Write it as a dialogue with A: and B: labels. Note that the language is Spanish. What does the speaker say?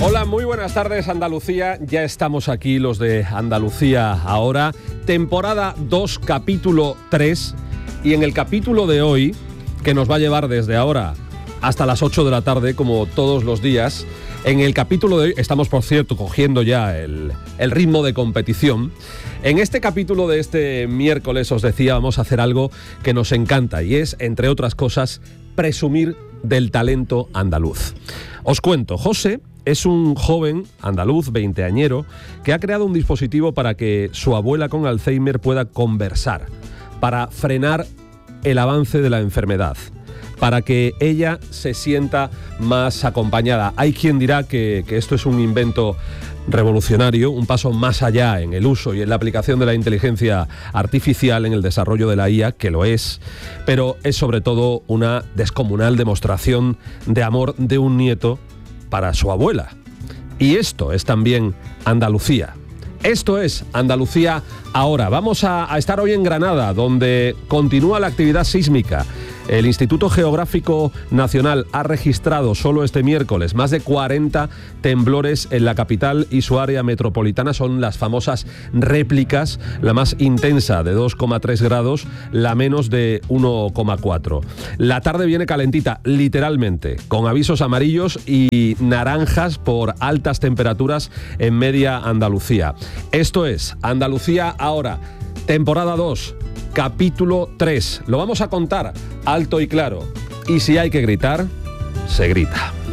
A: Hola, muy buenas tardes Andalucía, ya estamos aquí los de Andalucía Ahora, temporada 2, capítulo 3, y en el capítulo de hoy, que nos va a llevar desde ahora hasta las 8 de la tarde, como todos los días, en el capítulo de hoy, estamos por cierto cogiendo ya el ritmo de competición. En este capítulo de este miércoles, os decía, vamos a hacer algo que nos encanta y es, entre otras cosas, presumir del talento andaluz. Os cuento, José es un joven andaluz, veinteañero, que ha creado un dispositivo para que su abuela con Alzheimer pueda conversar, para frenar el avance de la enfermedad, para que ella se sienta más acompañada. Hay quien dirá que esto es un invento revolucionario, un paso más allá en el uso y en la aplicación de la inteligencia artificial, en el desarrollo de la IA, que lo es, pero es sobre todo una descomunal demostración de amor de un nieto para su abuela. Y esto es también Andalucía. Esto es Andalucía Ahora. Vamos a estar hoy en Granada, donde continúa la actividad sísmica. El Instituto Geográfico Nacional ha registrado solo este miércoles más de 40 temblores en la capital y su área metropolitana. Son las famosas réplicas, la más intensa de 2,3 grados, la menos de 1,4. La tarde viene calentita, literalmente, con avisos amarillos y naranjas por altas temperaturas en media Andalucía. Esto es Andalucía Ahora, temporada 2. Capítulo 3. Lo vamos a contar alto y claro. Y si hay que gritar, se grita.